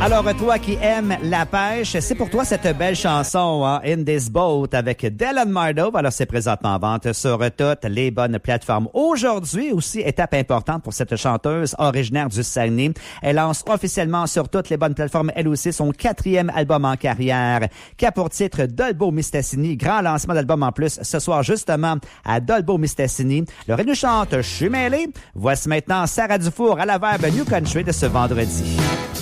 Alors, toi qui aimes la pêche, c'est pour toi cette belle chanson, hein, In This Boat avec Dylan Mardo. Alors, c'est présentement en vente sur toutes les bonnes plateformes. Aujourd'hui, aussi, étape importante pour cette chanteuse originaire du Saguenay. Elle lance officiellement sur toutes les bonnes plateformes, elle aussi, son 4e album en carrière, qui a pour titre Dolbeau-Mistassini. Grand lancement d'album en plus ce soir, justement, à Dolbeau-Mistassini. Le nous chante « Je suis mêlé ». Voici maintenant Sarah Dufour à la Verbe New Country de ce vendredi.